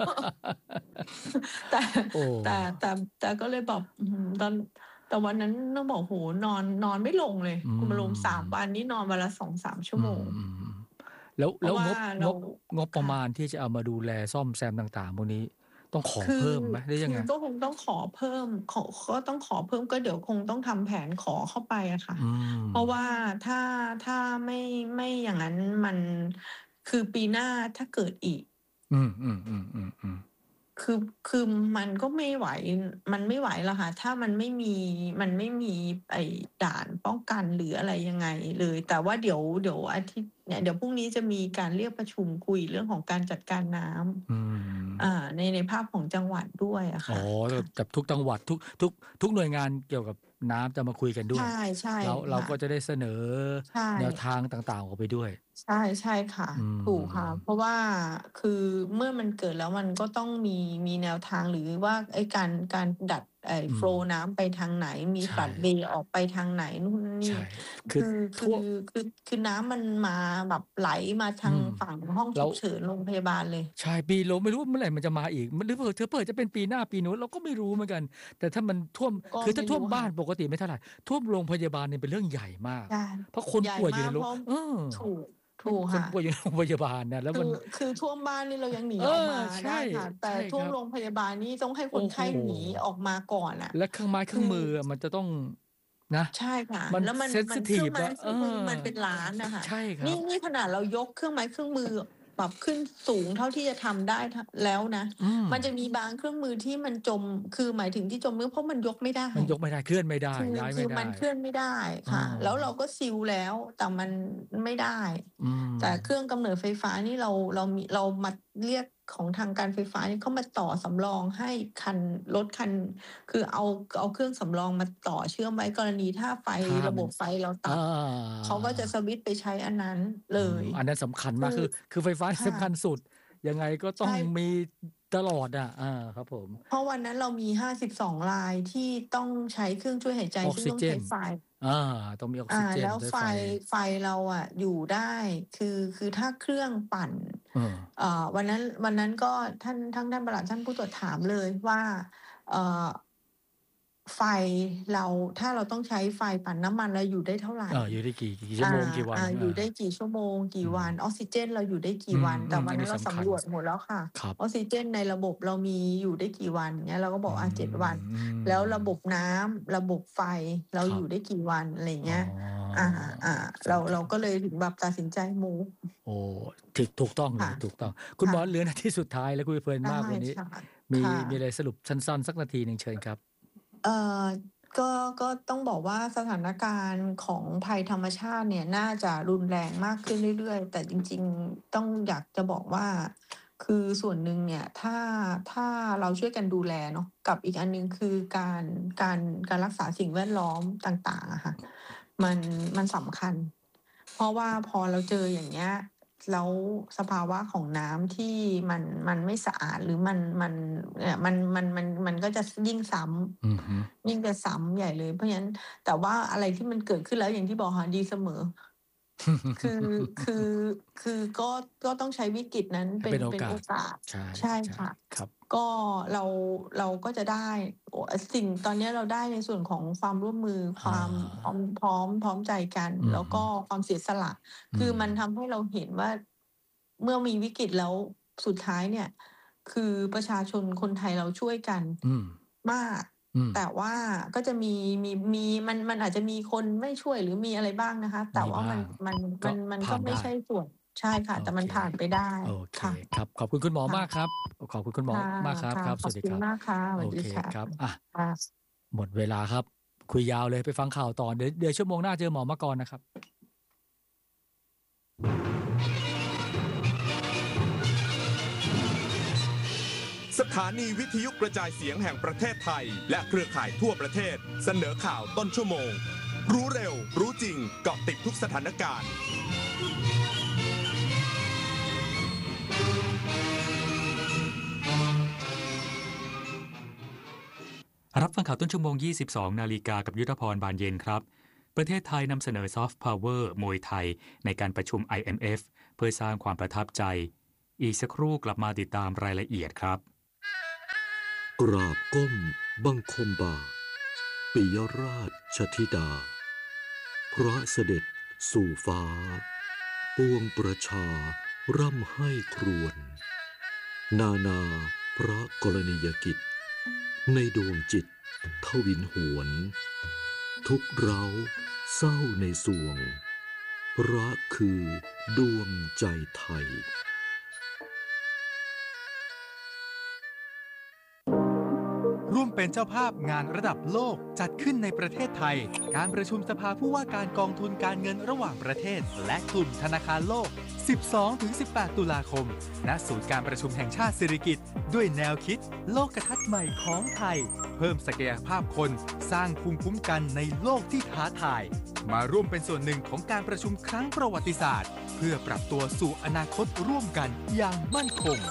[SPEAKER 1] แต่
[SPEAKER 2] โอ้
[SPEAKER 1] แต่ แต่ แต่ก็เลยแบบ อื้อฮือ ตอน แต่วันนั้นต้องบอก โอ้โฮ นอน นอนไม่ลงเลย
[SPEAKER 2] อื
[SPEAKER 1] คุณบรรลม สาม
[SPEAKER 2] ม
[SPEAKER 1] วันนี่นอนวันละ สองสาม ชั่
[SPEAKER 2] อ
[SPEAKER 1] ว
[SPEAKER 2] ื
[SPEAKER 1] โมง
[SPEAKER 2] ม ๆ ๆ แล้ว
[SPEAKER 1] เพร
[SPEAKER 2] แ
[SPEAKER 1] า
[SPEAKER 2] ล้
[SPEAKER 1] ะว่า
[SPEAKER 2] วงบ
[SPEAKER 1] เร
[SPEAKER 2] ง
[SPEAKER 1] า
[SPEAKER 2] บ งบป
[SPEAKER 1] ค
[SPEAKER 2] ระ
[SPEAKER 1] ่
[SPEAKER 2] มา
[SPEAKER 1] ะ
[SPEAKER 2] ณที่จะเอามาดูแลซ่อมแซมต่าง ๆ พวกนี้ ต้องขอ
[SPEAKER 1] คื
[SPEAKER 2] เ
[SPEAKER 1] อ
[SPEAKER 2] พิ่มไหม หรือ
[SPEAKER 1] ค
[SPEAKER 2] ยั
[SPEAKER 1] ื
[SPEAKER 2] งไ
[SPEAKER 1] อ
[SPEAKER 2] ง?
[SPEAKER 1] ก็คงต้องขอเพิ่ม ขอ ก็ต้องขอเพิ่ม ก็เดี๋ยวคงต้องทำแผนขอเข้าไปอะค่ะ
[SPEAKER 2] อื
[SPEAKER 1] เพราะว
[SPEAKER 2] ม
[SPEAKER 1] ่าถ้า ถ้าไม่ ไม่อย่างงั้นมัน คือปีหน้าถ้าเกิดอีก
[SPEAKER 2] อืม ๆ ๆ ๆ ๆ
[SPEAKER 1] คือ คือมันก็ไม่ไหว มันไม่ไหวหรอกค่ะ ถ้ามันไม่มี มันไม่มีไอ้ด่านป้องกันหรืออะไรยังไงเลย แต่ว่าเดี๋ยว เดี๋ยวอาทิตย์เนี่ย เดี๋ยวพรุ่งนี้จะมีการเรียกประชุมคุยเรื่องของการจัดการน้
[SPEAKER 2] อื
[SPEAKER 1] ำ
[SPEAKER 2] ม
[SPEAKER 1] อ่า ใน ในภาพของจังหวัดด้วยอะ
[SPEAKER 2] อ
[SPEAKER 1] ค
[SPEAKER 2] ๋อ
[SPEAKER 1] ่ะ
[SPEAKER 2] แ
[SPEAKER 1] ค
[SPEAKER 2] บ่บ
[SPEAKER 1] ะ
[SPEAKER 2] กับทุกจังหวัด ทุก ทุก ทุกหน่วยงานเกี่ยวกับน้ำจะมาคุยกันด้
[SPEAKER 1] ใช
[SPEAKER 2] วย
[SPEAKER 1] ่ ใช่
[SPEAKER 2] เรา เรา
[SPEAKER 1] ค่
[SPEAKER 2] ก็
[SPEAKER 1] ะ
[SPEAKER 2] จะได้เสนอ
[SPEAKER 1] ใช่
[SPEAKER 2] แนวทางต่าง ๆ ออกไปด้วย
[SPEAKER 1] ใช่ ใช่ค่ะ
[SPEAKER 2] อื
[SPEAKER 1] ถูกค่ะ เพ
[SPEAKER 2] ม
[SPEAKER 1] ราะว่าคือเมื่อมันเกิดแล้วมันก็ต้องมี มีแนวทาง หรือว่าไอ้การ การดัดไอ้
[SPEAKER 2] อื
[SPEAKER 1] โฟล
[SPEAKER 2] ม
[SPEAKER 1] ว์น้ำไปทางไหน มี
[SPEAKER 2] ใช่
[SPEAKER 1] floodway ออกไปทางไหนนู่นน
[SPEAKER 2] ใชี่่ ค
[SPEAKER 1] คื
[SPEAKER 2] อื
[SPEAKER 1] อ ค
[SPEAKER 2] ทืั่
[SPEAKER 1] อ
[SPEAKER 2] ว
[SPEAKER 1] คือ คือน้ำมันมาแบบไหลมาท
[SPEAKER 2] อื
[SPEAKER 1] าง
[SPEAKER 2] ม
[SPEAKER 1] ฝั่งห้อง
[SPEAKER 2] แล
[SPEAKER 1] ฉุ
[SPEAKER 2] ้
[SPEAKER 1] ก
[SPEAKER 2] ว
[SPEAKER 1] เฉินโรงพยาบาลเลย
[SPEAKER 2] ใช่ ปี เราไม่รู้ว่าเมื่อไหร่มันจะมาอีก มัน หรือเผลอ เผลอ ๆ จะเป็นปีหน้าปีนู้น เราก็ไม่รู้เหมือนกัน แต่ถ้ามันท่วม
[SPEAKER 1] ก็
[SPEAKER 2] คือ
[SPEAKER 1] ไ
[SPEAKER 2] ถ
[SPEAKER 1] ม้
[SPEAKER 2] า
[SPEAKER 1] ่
[SPEAKER 2] ท
[SPEAKER 1] รู่
[SPEAKER 2] วม้บ้
[SPEAKER 1] ค่
[SPEAKER 2] าน
[SPEAKER 1] ะ
[SPEAKER 2] ปกติไม่เท่าไร ท่วมโรงพยาบาลเนี่ยเป็นเรื่องใหญ่มาก
[SPEAKER 1] ใช่
[SPEAKER 2] เพราะคน
[SPEAKER 1] ใหญ่ม
[SPEAKER 2] ป่วยอ
[SPEAKER 1] า
[SPEAKER 2] ยู่ใน
[SPEAKER 1] ก
[SPEAKER 2] โ
[SPEAKER 1] เ
[SPEAKER 2] ร
[SPEAKER 1] พ
[SPEAKER 2] ง
[SPEAKER 1] ราะ
[SPEAKER 2] เออ
[SPEAKER 1] ถูก ถ
[SPEAKER 2] มั
[SPEAKER 1] ู
[SPEAKER 2] น
[SPEAKER 1] กค่
[SPEAKER 2] คน
[SPEAKER 1] ะ
[SPEAKER 2] ป่วยอยู่ ใน โรงพยาบาลน่ะ แล้ว
[SPEAKER 1] คื
[SPEAKER 2] มัน
[SPEAKER 1] อ คือท่วมบ้านนี่เรายังหนี
[SPEAKER 2] เออ
[SPEAKER 1] ออกมา
[SPEAKER 2] ใช
[SPEAKER 1] ได่้ค่ะ แต
[SPEAKER 2] ใช่่
[SPEAKER 1] ท่วม
[SPEAKER 2] ครับ
[SPEAKER 1] โรงพยาบาลนี่ต้องให้
[SPEAKER 2] โ
[SPEAKER 1] ค
[SPEAKER 2] อ้
[SPEAKER 1] น
[SPEAKER 2] โ
[SPEAKER 1] ไ
[SPEAKER 2] ฮ
[SPEAKER 1] ข้หนีออกมาก่อนอะ
[SPEAKER 2] และเครื่องไม้เค
[SPEAKER 1] ค
[SPEAKER 2] รื่
[SPEAKER 1] ือ
[SPEAKER 2] องมืออะมันจะต้อง นะ
[SPEAKER 1] ใช่ค่ะ
[SPEAKER 2] มัน
[SPEAKER 1] แล้วมัน
[SPEAKER 2] เซน
[SPEAKER 1] ม
[SPEAKER 2] ซัิ
[SPEAKER 1] น
[SPEAKER 2] ท
[SPEAKER 1] เคริื่อง
[SPEAKER 2] ฟ
[SPEAKER 1] ไม้
[SPEAKER 2] อะ
[SPEAKER 1] เค
[SPEAKER 2] เ
[SPEAKER 1] ร
[SPEAKER 2] อื่
[SPEAKER 1] องมือ
[SPEAKER 2] อ
[SPEAKER 1] มันเป็นล้านน่ะค่ะ
[SPEAKER 2] ใช่คร
[SPEAKER 1] นัี่
[SPEAKER 2] บ
[SPEAKER 1] นี่ขนาดเรายกเครื่องไม้เครื่องมือแบบขึ้นสูงเท่าที่จะทำได้ ท แล้วนะ
[SPEAKER 2] อืม
[SPEAKER 1] มันจะมีบางเครื่องมือที่มันจม คือหมายถึงที่จม เพราะมันยกไม่ได้
[SPEAKER 2] มันยกไม่ได้ เคลื่อนไม่ได้
[SPEAKER 1] คือ ค
[SPEAKER 2] ย้ายไ
[SPEAKER 1] ื
[SPEAKER 2] ม่ได
[SPEAKER 1] อมัน้เคลื่อนไม่ได้
[SPEAKER 2] เอ
[SPEAKER 1] ค่ะ แล้วเรา
[SPEAKER 2] อ
[SPEAKER 1] ก็ซีลแล้ว แต่มันไม่ได้
[SPEAKER 2] อื
[SPEAKER 1] แต่เครื่
[SPEAKER 2] ม
[SPEAKER 1] องกำเนิดไฟฟ้านี่เรา เรามี เรามาเรียกของทางการไฟฟ้านี่เขามาต่อสำรองให้คัน รถคัน คือเอา เอาเครื่องสำรองมาต่อเชื่อมไว้ กรณีถ้าไฟ
[SPEAKER 2] ถ้า
[SPEAKER 1] ระ
[SPEAKER 2] ม
[SPEAKER 1] บั
[SPEAKER 2] น
[SPEAKER 1] บไฟเรา
[SPEAKER 2] อ
[SPEAKER 1] ต
[SPEAKER 2] า
[SPEAKER 1] ัด เขาก็จะสวิตช์ไปใช้อันนั้นเล
[SPEAKER 2] อืม
[SPEAKER 1] ย
[SPEAKER 2] อันนั้นสำคัญ
[SPEAKER 1] ค
[SPEAKER 2] มา
[SPEAKER 1] ื
[SPEAKER 2] ก
[SPEAKER 1] อ
[SPEAKER 2] คือ คือไฟฟ้า
[SPEAKER 1] ค
[SPEAKER 2] ส่ำคัญ
[SPEAKER 1] ะ
[SPEAKER 2] สุด ยังไงก็
[SPEAKER 1] ใ
[SPEAKER 2] ต
[SPEAKER 1] ช้
[SPEAKER 2] อง่มีตลอดอะ อา ครับผม
[SPEAKER 1] เพราะวันนั้นเรามี ห้าสิบสอง รายที่ต้องใช้เครื่องช่วยหายใจ
[SPEAKER 2] ออกซ
[SPEAKER 1] ซึ่ง
[SPEAKER 2] ิ
[SPEAKER 1] ต้อ
[SPEAKER 2] เ
[SPEAKER 1] ง
[SPEAKER 2] จน
[SPEAKER 1] ใช้ไฟ
[SPEAKER 2] อา ต้องมีออก
[SPEAKER 1] อา
[SPEAKER 2] ซิเจ
[SPEAKER 1] แล
[SPEAKER 2] น
[SPEAKER 1] ้ว
[SPEAKER 2] ใช้
[SPEAKER 1] ไฟ
[SPEAKER 2] ไฟ
[SPEAKER 1] ไฟเราอะอยู่ได้ คือ คือถ้าเครื่องปั่น
[SPEAKER 2] เออ
[SPEAKER 1] เอ่อ วันนั้น วันนั้นก็ท่าน ท่าน ท่านปลัด ท่านผู้ตรวจถามเลยว่า เอ่อ ไฟเรา ถ้าเราต้องใช้ไฟปั่นน้ำมันเราอยู่ได้เท่าไร
[SPEAKER 2] เออ อยู่ได้กี่ กี่ช
[SPEAKER 1] อั่
[SPEAKER 2] ว
[SPEAKER 1] า
[SPEAKER 2] โมง กี่วั
[SPEAKER 1] อ่
[SPEAKER 2] น
[SPEAKER 1] า
[SPEAKER 2] เ
[SPEAKER 1] อ
[SPEAKER 2] ออ
[SPEAKER 1] ยู่ได้กี่ชั่วโมง ก
[SPEAKER 2] อื
[SPEAKER 1] ี่
[SPEAKER 2] ม
[SPEAKER 1] วัน ออกซิเจนเราอยู่ได้ก
[SPEAKER 2] อื
[SPEAKER 1] ี่วัน แต่
[SPEAKER 2] ม ๆ
[SPEAKER 1] วั
[SPEAKER 2] อ
[SPEAKER 1] นั
[SPEAKER 2] น
[SPEAKER 1] นั
[SPEAKER 2] น้ี้
[SPEAKER 1] นเราส
[SPEAKER 2] สำคัญ
[SPEAKER 1] ำรวจหมดแล้วค่ะ
[SPEAKER 2] ครับ
[SPEAKER 1] ออกซิเจนในระบบเรามีอยู่ได้กี่วัน เงี้ย เราก็บ
[SPEAKER 2] อ
[SPEAKER 1] อืก อา เจ็ด วัน แล้วระบ
[SPEAKER 2] ม
[SPEAKER 1] บน้ำ ระบบไฟเรา
[SPEAKER 2] คร
[SPEAKER 1] อั
[SPEAKER 2] บ
[SPEAKER 1] ยู่ได้กี่วัน อะไรเ
[SPEAKER 2] อ
[SPEAKER 1] ง
[SPEAKER 2] ๋
[SPEAKER 1] ี
[SPEAKER 2] อ
[SPEAKER 1] ้ย อา อ่า
[SPEAKER 2] ส
[SPEAKER 1] เรา
[SPEAKER 2] ำค
[SPEAKER 1] เ
[SPEAKER 2] ั
[SPEAKER 1] รา
[SPEAKER 2] ญ
[SPEAKER 1] ก็เลยถึงแบบตัดสินใจ move
[SPEAKER 2] โอ้ ถึก ถูกต้อง
[SPEAKER 1] ค
[SPEAKER 2] เล่
[SPEAKER 1] ะ
[SPEAKER 2] ย ถูกต้อง คุณ
[SPEAKER 1] ค่
[SPEAKER 2] หมอเห
[SPEAKER 1] ะ
[SPEAKER 2] ลือ นาที สุดท้ายแล้วคุยเพลิน
[SPEAKER 1] ได้
[SPEAKER 2] มากวันนี้
[SPEAKER 1] ค่ะ
[SPEAKER 2] มี
[SPEAKER 1] ค่
[SPEAKER 2] มี
[SPEAKER 1] ะ
[SPEAKER 2] อะไรสรุปสั้น ๆ สักนาทีหนึ่งเชิญครับ
[SPEAKER 1] เอ่อ ก็ ก็ต้องบอกว่าสถานการณ์ของภัยธรรมชาติเนี่ยน่าจะรุนแรงมากขึ้นเรื่อย ๆ แต่จริง ๆ ต้อง อยากจะบอกว่า คือส่วนหนึ่งเนี่ย ถ้า ถ้าเราช่วยกันดูแลเนาะ กับอีกอันหนึ่งคือการ การ การรักษาสิ่งแวดล้อมต่าง ๆ อะค่ะ มัน มันสำคัญ เพราะว่าพอเราเจออย่างเงี้ย แล้วสภาวะของน้ำที่มัน มันไม่สะอาด หรือมัน มัน เนี่ย มัน มัน มัน มันก็จะ ส ยิ่งซ้
[SPEAKER 2] อือฮึ
[SPEAKER 1] ำ ยิ่งจะซ้ำใหญ่เลย เพราะฉะนั้น แต่ว่าอะไรที่มันเกิดขึ้นแล้วอย่างที่บอกค่ะ ดีเสมอ คือ คือ คือก็ ก็ต้องใช้วิกฤตนั้น
[SPEAKER 2] ให้
[SPEAKER 1] เป็
[SPEAKER 2] เป
[SPEAKER 1] น
[SPEAKER 2] ็นโอ
[SPEAKER 1] เป็น
[SPEAKER 2] ก
[SPEAKER 1] โอ
[SPEAKER 2] าส
[SPEAKER 1] กาส
[SPEAKER 2] ใช่
[SPEAKER 1] ใช่ค่ะ
[SPEAKER 2] ๆ ครับ
[SPEAKER 1] ก็เรา เราก็จะได้ โอ้ อ สิ่งตอนเนี้ยเราได้ในส่วนของความร่วมมือ
[SPEAKER 2] อ
[SPEAKER 1] ความพร้อ
[SPEAKER 2] า
[SPEAKER 1] ม พร้อม พร้อมใจกัน
[SPEAKER 2] อื
[SPEAKER 1] แ
[SPEAKER 2] อฮ
[SPEAKER 1] ล้ว
[SPEAKER 2] ึ
[SPEAKER 1] ก็ความเสียสละ
[SPEAKER 2] อื
[SPEAKER 1] คือมันท
[SPEAKER 2] ม
[SPEAKER 1] ำให้เราเห็นว่า เมื่อมีวิกฤตแล้วสุดท้ายเนี่ย คือประชาชนคนไทยเราช่วยกัน
[SPEAKER 2] อืม
[SPEAKER 1] มาก
[SPEAKER 2] อืม
[SPEAKER 1] แต่ว่าก็จะมี มี มี มัน มันอาจจะมีคนไม่ช่วยหรือมีอะไรบ้างนะคะ แต่ว่ามัน
[SPEAKER 2] มีบ้าง
[SPEAKER 1] มัน
[SPEAKER 2] ก
[SPEAKER 1] ม็ัน มัน
[SPEAKER 2] ผ
[SPEAKER 1] ก่็
[SPEAKER 2] าน
[SPEAKER 1] ไม
[SPEAKER 2] ไ
[SPEAKER 1] ่
[SPEAKER 2] ด้
[SPEAKER 1] ใช่ส่วน ใช่ค่ะ
[SPEAKER 2] โอ
[SPEAKER 1] แต่มั
[SPEAKER 2] เค
[SPEAKER 1] นผ่านไปได้
[SPEAKER 2] โอเค
[SPEAKER 1] ค่ะ
[SPEAKER 2] ครับ ขอบคุณคุณหมอ
[SPEAKER 1] ค่
[SPEAKER 2] ม
[SPEAKER 1] ะ
[SPEAKER 2] ากครับ ขอบคุณคุณหมอ
[SPEAKER 1] ค่ะ
[SPEAKER 2] มากค
[SPEAKER 1] ค่ะ
[SPEAKER 2] รับ ๆ สว
[SPEAKER 1] ขอบั
[SPEAKER 2] สดี
[SPEAKER 1] คุณ
[SPEAKER 2] ครับ
[SPEAKER 1] มากค่ะ ส
[SPEAKER 2] โอ
[SPEAKER 1] วัสดี
[SPEAKER 2] เค
[SPEAKER 1] ค่ะ
[SPEAKER 2] ครับ อะ
[SPEAKER 1] ค่ะ
[SPEAKER 2] หมดเวลาครับ คุยยาวเลย ไปฟังข่าวต่อ เดี๋ยว เดี๋ยวชั่วโมงหน้าเจอหมอมกรนะครับ
[SPEAKER 3] สถานีวิทยุกระจายเสียงแห่งประเทศไทยและเครือข่ายทั่วประเทศเสนอข่าวต้นชั่วโมง รู้เร็ว รู้จริง เกาะติดทุกสถานการณ์
[SPEAKER 2] รับฟังข่าวต้นชั่วโมง ยี่สิบสอง นาฬิกากับยุทธพรบานเย็นครับประเทศไทยนำเสนอซอฟต์พาวเวอร์มวยไทยในการประชุม ไอ เอ็ม เอฟ เพื่อสร้างความประทับใจอีกสักครู่กลับมาติดตามรายละเอียดครับ
[SPEAKER 4] กราบก้มบังคมบาปิยราชธิดาพระเสด็จสู่ฟ้าปวงประชาร่ำให้ครวญนานาพระกรณียกิจในดวงจิตทวินหวนทุกเร้าเศร้าในสวงพระคือดวงใจไทย
[SPEAKER 5] ร่วมเป็นเจ้าภาพงานระดับโลกจัดขึ้นในประเทศไทยการประชุมสภาผู้ว่าการกองทุนการเงินระหว่างประเทศและกลุ่มธนาคารโลก สิบสองถึงสิบแปด ตุลาคมณศูนย์การประชุมแห่งชาติสิริกิติ์ด้วยแนวคิดโลกทัศน์ใหม่ของไทยเพิ่มศักยภาพคนสร้างภูมิคุ้มกันในโลกที่ท้าทายมาร่วมเป็นส่วนหนึ่งของการประชุมครั้งประวัติศาสตร์เพื่อปรับตัวสู่อนาคตร่วมกันอย่างมั่นคง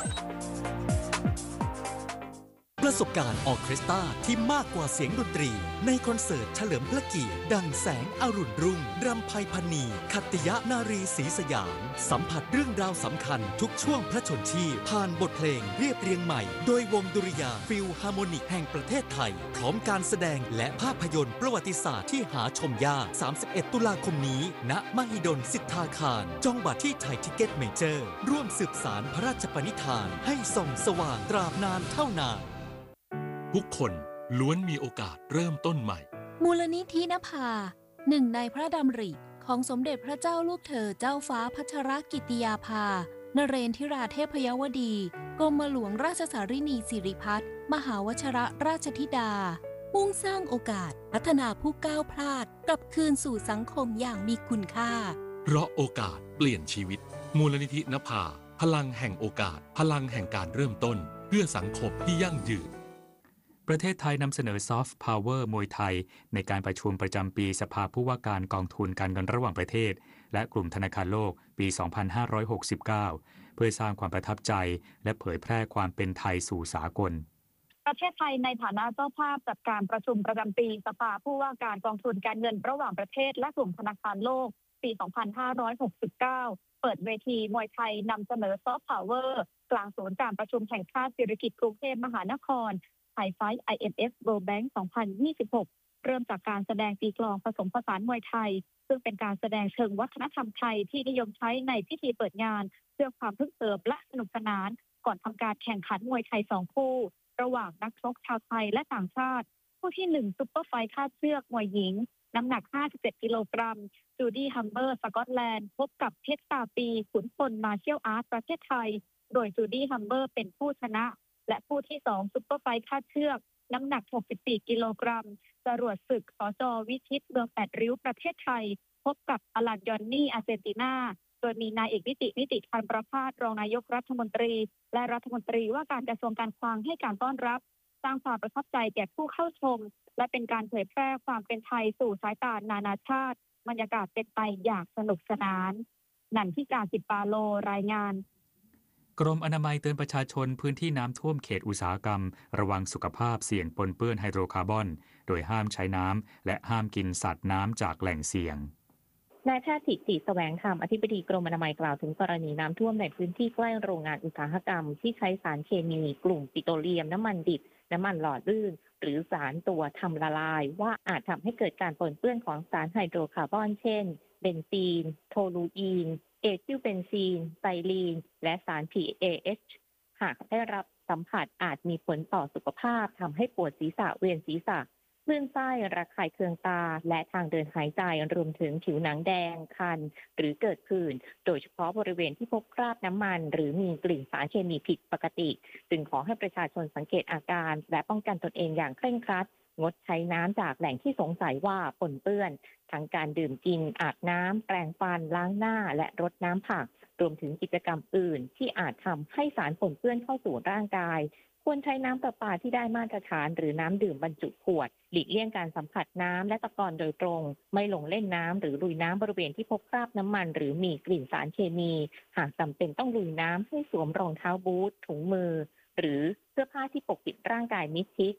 [SPEAKER 6] ประสบการณ์ออร์เคสตราที่มากกว่าเสียงดนตรีในคอนเสิร์ตเฉลิมพระเกียรติดังแสงอรุณรุ่งรำไพพรรณีขัตติยนารีศรีสยามสัมผัสเรื่องราวสำคัญทุกช่วงพระชนชีพผ่านบทเพลงเรียบเรียงใหม่โดยวงดุริยางค์ฟิลฮาร์โมนิกแห่งประเทศไทยพร้อมการแสดงและภาพยนตร์ประวัติศาสตร์ที่หาชมยากสามสิบเอ็ด ตุลาคมนี้ณมหิดลสิทธาคารจองบัตรที่ไทยทิเก็ตเมเจอร์ร่วมสืบสารพระราชปณิธานให้ส่องสว่างตราบนานเท่านาน
[SPEAKER 7] ทุกคนล้วนมีโอกาสเริ่มต้นใหม่
[SPEAKER 8] มูลนิธินภาหนึ่งในพระดำริของสมเด็จพระเจ้าลูกเธอเจ้าฟ้าพัชรกิติยาภานเรนทิราเทพยวดีกรมหลวงราชสารินีสิริพัฒน์มหาวชิรราชธิดามุ่งสร้างโอกาสพัฒนาผู้ก้าวพลาดกลับคืนสู่สังคมอย่างมีคุณค่า
[SPEAKER 7] เพราะโอกาสเปลี่ยนชีวิตมูลนิธินภาพลังแห่งโอกาสพลังแห่งการเริ่มต้นเพื่อสังคมที่ยั่งยืน
[SPEAKER 2] ประเทศไทยนำเสนอซอฟต์พาวเวอร์มวยไทยในการประชุมประจำปีสภาผู้ว่าการกองทุนการเงินระหว่างประเทศและกลุ่มธนาคารโลกปี สองพันห้าร้อยหกสิบเก้า เพื่อสร้างความประทับใจและเผยแพร่ความเป็นไทยสู่สากล
[SPEAKER 9] ประเทศไทยในฐานะเจ้าภาพจัดการประชุมประจำปีสภาผู้ว่าการกองทุนการเงินระหว่างประเทศและกลุ่มธนาคารโลกปี สองพันห้าร้อยหกสิบเก้า เปิดเวทีมวยไทยนำเสนอซอฟต์พาวเวอร์กลางศูนย์การประชุมแห่งชาติสิริกิติ์กรุงเทพมหานครไฮไฟท์ ไอ เอ็ม เอฟ World Bank สองพันยี่สิบหก เริ่มจากการแสดงตีกลองผสมผสานมวยไทยซึ่งเป็นการแสดงเชิงวัฒนธรรมไทยที่นิยมใช้ในพิธีเปิดงานเพื่อความพึกเหิมและสนุกสนานก่อนทำการแข่งขันมวยไทยสองคู่ระหว่างนักชกชาวไทยและต่างชาติคู่ที่หนึ่งซุปเปอร์ไฟท์คาดเชือกมวยหญิงน้ำหนักห้าสิบเจ็ดกิโลกรัมจูดี้ฮัมเบอร์สกอตแลนด์พบกับเพชรตาปีขุนพลมาเชียลอาร์ตประเทศไทยโดยจูดี้ฮัมเบอร์เป็นผู้ชนะและคู่ที่สองซุปเปอร์ไฟท์คาดเชือกน้ำหนักหกสิบสี่กิโลกรัมจรวดศึกสจ.วิชิตเมืองแปดริ้วประเทศไทยพบกับอลันยอนนี่อาร์เจนตินาโดยมีนายเอกนิตินิติพันธ์ประภาสรองนายกรัฐมนตรีและรัฐมนตรีว่าการกระทรวงการคลังให้การต้อนรับสร้างความประทับใจแก่ผู้เข้าชมและเป็นการเผยแพร่ความเป็นไทยสู่สายตานานาชาติบรรยากาศเป็นไปอย่างสนุกสนานนันทิกาจิตปาโลรายงาน
[SPEAKER 2] กรมอนามัยเตือนประชาชนพื้นที่น้ำท่วมเขตอุตสาหกรรมระวังสุขภาพเสี่ยงปนเปื้อนไฮโดรคาร์บอนโดยห้ามใช้น้ำและห้ามกินสัตว์น้ำจากแหล่งเสี่ยง
[SPEAKER 10] นายแพทย์ถิติแสวงธรรมอธิบดีกรมอนามัยกล่าวถึงกรณีน้ำท่วมในพื้นที่ใกล้โรงงานอุตสาหกรรมที่ใช้สารเคมีกลุ่มปิโตรเลียมน้ำมันดิบน้ำมันหล่อลื่นหรือสารตัวทำละลายว่าอาจทำให้เกิดการปนเปื้อนของสารไฮโดรคาร์บอนเช่นเบนซีนโทลูอีนเอทิลเบนซีนไซลีนและสาร พี เอ เอช หากได้รับสัมผัสอาจมีผลต่อสุขภาพทำให้ปวดศีรษะเวียนศีรษะคลื่นไส้ระคายเคืองตาและทางเดินหายใจรวมถึงผิวหนังแดงคันหรือเกิดผื่นโดยเฉพาะบริเวณที่พบคราบน้ำมันหรือมีกลิ่นสารเคมีผิดปกติจึงขอให้ประชาชนสังเกตอาการและป้องกันตนเองอย่างเคร่งครัดงดใช้น้ำจากแหล่งที่สงสัยว่าปนเปื้อนทั้งการดื่มกินอาบน้ำแปรงฟันล้างหน้าและรดน้ำผักรวมถึงกิจกรรมอื่นที่อาจทำให้สารปนเปื้อนเข้าสู่ร่างกายควรใช้น้ำประปาที่ได้มาตรฐานหรือน้ำดื่มบรรจุขวดหลีกเลี่ยงการสัมผัสน้ำและตะกอนโดยตรงไม่ลงเล่นน้ำหรือลุยน้ำบริเวณที่พบคราบน้ำมันหรือมีกลิ่นสารเคมีหากจำเป็นต้องลุยน้ำให้สวมรองเท้าบูทถุงมือหรือเสื้อผ้าที่ปกปิดร่างกายมิดชิด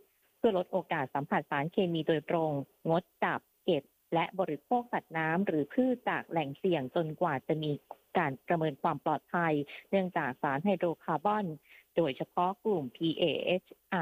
[SPEAKER 10] พื่อลดโอกาสสัมผัสสารเคมีโดยตรงงดจับเก็บและบริโภคสัตว์น้ำหรือพืชจากแหล่งเสี่ยงจนกว่าจะมีการประเมินความปลอดภัยเนื่องจากสารไฮโดรคาร์บอนโดยเฉพาะกลุ่ม พี เอ เอช